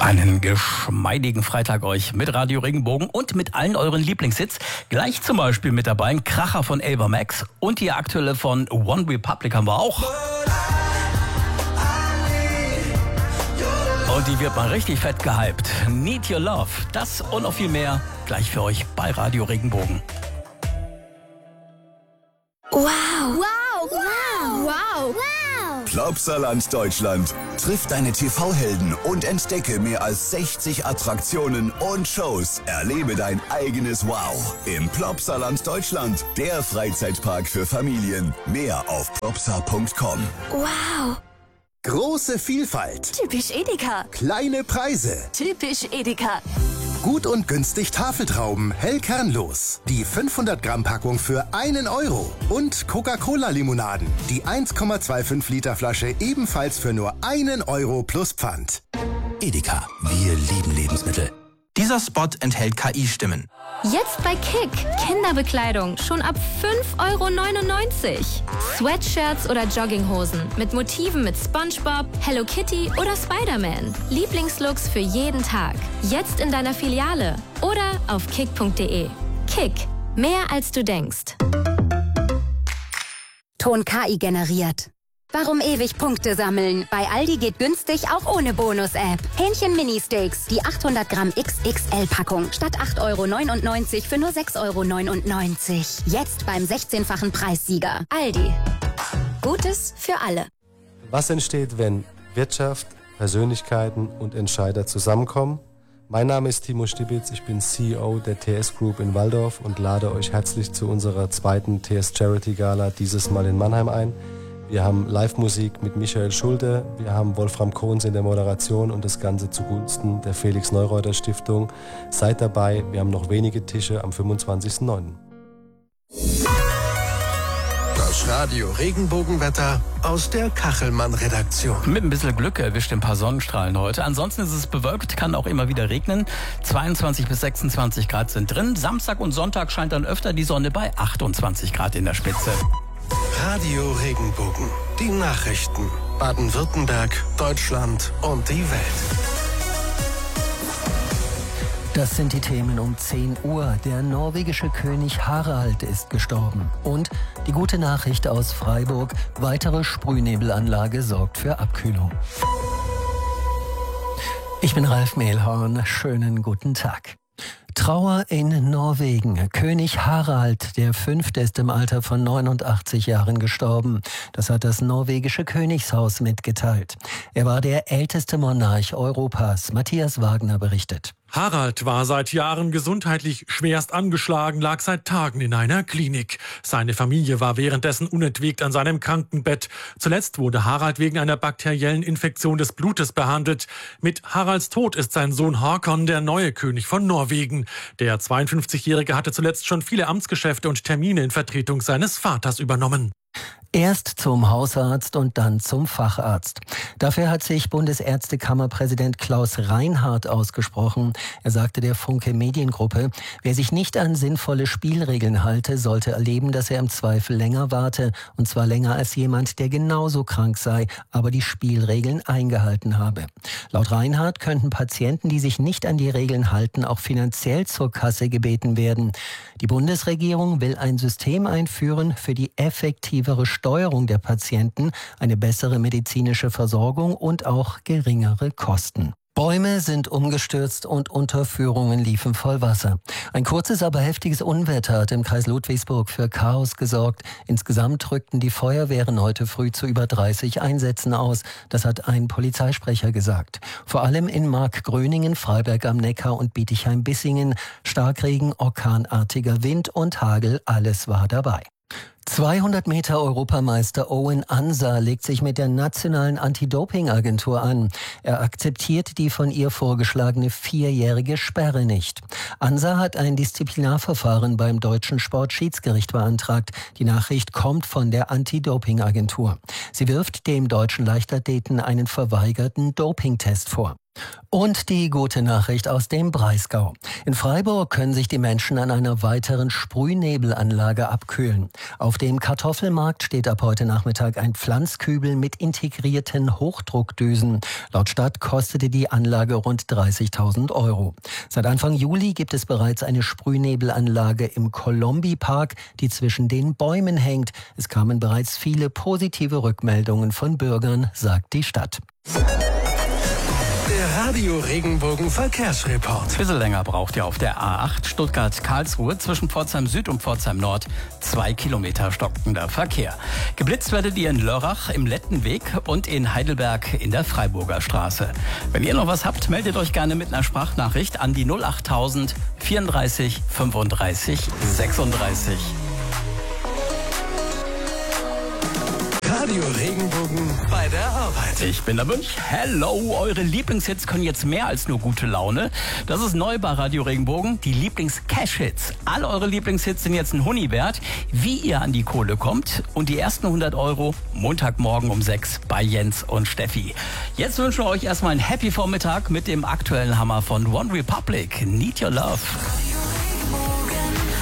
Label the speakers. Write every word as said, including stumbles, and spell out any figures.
Speaker 1: Einen geschmeidigen Freitag euch mit Radio Regenbogen und mit allen euren Lieblingshits. Gleich zum Beispiel mit dabei ein Kracher von Ava Max und die aktuelle von One Republic haben wir auch. Und die wird mal richtig fett gehypt. Need Your Love. Das und noch viel mehr gleich für euch bei Radio Regenbogen.
Speaker 2: Wow. Wow. Wow. Wow. Wow.
Speaker 3: Plopsaland Deutschland. Triff deine T V-Helden und entdecke mehr als sechzig Attraktionen und Shows. Erlebe dein eigenes Wow im Plopsaland Deutschland. Der Freizeitpark für Familien. Mehr auf plopsa punkt com.
Speaker 2: Wow.
Speaker 4: Große Vielfalt.
Speaker 2: Typisch Edeka.
Speaker 4: Kleine Preise.
Speaker 2: Typisch Edeka.
Speaker 4: Gut und günstig Tafeltrauben, hell kernlos. Die fünfhundert Gramm Packung für einen Euro. Und Coca-Cola-Limonaden. Die eins Komma fünfundzwanzig Liter Flasche ebenfalls für nur einen Euro plus Pfand.
Speaker 3: Edeka, wir lieben Lebensmittel.
Speaker 5: Dieser Spot enthält K I-Stimmen.
Speaker 6: Jetzt bei Kick. Kinderbekleidung schon ab fünf Euro neunundneunzig. Sweatshirts oder Jogginghosen mit Motiven mit SpongeBob, Hello Kitty oder Spider-Man. Lieblingslooks für jeden Tag. Jetzt in deiner Filiale oder auf kick punkt de. Kick. Mehr als du denkst.
Speaker 7: Ton K I generiert. Warum ewig Punkte sammeln? Bei Aldi geht günstig auch ohne Bonus-App. Hähnchen Mini-Steaks, die achthundert Gramm X X L-Packung. Statt acht Euro neunundneunzig für nur sechs Euro neunundneunzig. Jetzt beim sechzehnfachen Preissieger. Aldi. Gutes für alle.
Speaker 8: Was entsteht, wenn Wirtschaft, Persönlichkeiten und Entscheider zusammenkommen? Mein Name ist Timo Stibitz, ich bin C E O der T S Group in Walldorf und lade euch herzlich zu unserer zweiten T S Charity Gala, dieses Mal in Mannheim, ein. Wir haben Live-Musik mit Michael Schulte, wir haben Wolfram Kohns in der Moderation und das Ganze zugunsten der Felix-Neureuter-Stiftung. Seid dabei, wir haben noch wenige Tische am fünfundzwanzigsten neunten
Speaker 9: Das Radio Regenbogenwetter aus der Kachelmann-Redaktion.
Speaker 1: Mit ein bisschen Glück erwischt ein paar Sonnenstrahlen heute. Ansonsten ist es bewölkt, kann auch immer wieder regnen. zweiundzwanzig bis sechsundzwanzig Grad sind drin. Samstag und Sonntag scheint dann öfter die Sonne bei achtundzwanzig Grad in der Spitze.
Speaker 9: Radio Regenbogen. Die Nachrichten. Baden-Württemberg, Deutschland und die Welt.
Speaker 10: Das sind die Themen um zehn Uhr. Der norwegische König Harald ist gestorben. Und die gute Nachricht aus Freiburg. Weitere Sprühnebelanlage sorgt für Abkühlung. Ich bin Ralf Mehlhorn. Schönen guten Tag. Trauer in Norwegen. König Harald der Fünfte ist im Alter von neunundachtzig Jahren gestorben. Das hat das norwegische Königshaus mitgeteilt. Er war der älteste Monarch Europas. Matthias Wagner berichtet.
Speaker 11: Harald war seit Jahren gesundheitlich schwerst angeschlagen, lag seit Tagen in einer Klinik. Seine Familie war währenddessen unentwegt an seinem Krankenbett. Zuletzt wurde Harald wegen einer bakteriellen Infektion des Blutes behandelt. Mit Haralds Tod ist sein Sohn Håkon der neue König von Norwegen. Der zweiundfünfzigjährige hatte zuletzt schon viele Amtsgeschäfte und Termine in Vertretung seines Vaters übernommen.
Speaker 10: Erst zum Hausarzt und dann zum Facharzt. Dafür hat sich Bundesärztekammerpräsident Klaus Reinhardt ausgesprochen. Er sagte der Funke Mediengruppe, wer sich nicht an sinnvolle Spielregeln halte, sollte erleben, dass er im Zweifel länger warte. Und zwar länger als jemand, der genauso krank sei, aber die Spielregeln eingehalten habe. Laut Reinhardt könnten Patienten, die sich nicht an die Regeln halten, auch finanziell zur Kasse gebeten werden. Die Bundesregierung will ein System einführen für die effektivere Steuerung der Patienten, eine bessere medizinische Versorgung und auch geringere Kosten. Bäume sind umgestürzt und Unterführungen liefen voll Wasser. Ein kurzes, aber heftiges Unwetter hat im Kreis Ludwigsburg für Chaos gesorgt. Insgesamt rückten die Feuerwehren heute früh zu über dreißig Einsätzen aus. Das hat ein Polizeisprecher gesagt. Vor allem in Markgröningen, Freiberg am Neckar und Bietigheim-Bissingen. Starkregen, orkanartiger Wind und Hagel, alles war dabei. zweihundert Meter Europameister Owen Ansa legt sich mit der nationalen Anti-Doping-Agentur an. Er akzeptiert die von ihr vorgeschlagene vierjährige Sperre nicht. Ansa hat ein Disziplinarverfahren beim deutschen Sportschiedsgericht beantragt. Die Nachricht kommt von der Anti-Doping-Agentur. Sie wirft dem deutschen Leichtathleten einen verweigerten Dopingtest vor. Und die gute Nachricht aus dem Breisgau. In Freiburg können sich die Menschen an einer weiteren Sprühnebelanlage abkühlen. Auf dem Kartoffelmarkt steht ab heute Nachmittag ein Pflanzkübel mit integrierten Hochdruckdüsen. Laut Stadt kostete die Anlage rund dreißigtausend Euro. Seit Anfang Juli gibt es bereits eine Sprühnebelanlage im Kolombi-Park, die zwischen den Bäumen hängt. Es kamen bereits viele positive Rückmeldungen von Bürgern, sagt die Stadt.
Speaker 9: Der Radio Regenbogen Verkehrsreport.
Speaker 1: Ein bisschen länger braucht ihr auf der A acht Stuttgart-Karlsruhe zwischen Pforzheim Süd und Pforzheim Nord. Zwei Kilometer stockender Verkehr. Geblitzt werdet ihr in Lörrach im Lettenweg und in Heidelberg in der Freiburger Straße. Wenn ihr noch was habt, meldet euch gerne mit einer Sprachnachricht an die null achttausend vierunddreißig fünfunddreißig sechsunddreißig.
Speaker 9: Radio Regenbogen bei der Arbeit.
Speaker 1: Ich bin der Münch. Hello, eure Lieblingshits können jetzt mehr als nur gute Laune. Das ist neu bei Radio Regenbogen, die Lieblings-Cash-Hits. All eure Lieblingshits sind jetzt ein Huni wert. Wie ihr an die Kohle kommt und die ersten hundert Euro Montagmorgen um sechs bei Jens und Steffi. Jetzt wünschen wir euch erstmal einen Happy Vormittag mit dem aktuellen Hammer von One Republic. Need Your Love.